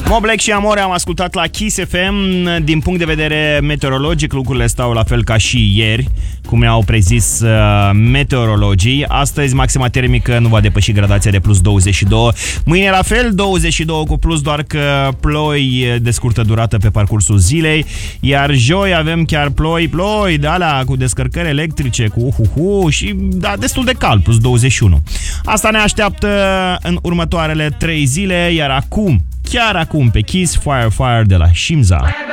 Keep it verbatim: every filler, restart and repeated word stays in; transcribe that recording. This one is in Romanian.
Moblec și Amore am ascultat la Kiss F M. Din punct de vedere meteorologic, lucrurile stau la fel ca și ieri, cum ne-au prezis uh, meteorologii. Astăzi maxima termică nu va depăși gradația de plus douăzeci și doi. Mâine la fel, douăzeci și doi cu plus, doar că ploi de scurtă durată pe parcursul zilei. Iar joi avem chiar ploi, ploi de alea cu descărcări electrice, cu uhuhu și da, destul de cald, plus douăzeci și unu. Asta ne așteaptă în următoarele trei zile, iar acum, chiar acum pe Kiss, Fire Fire de la Shimza.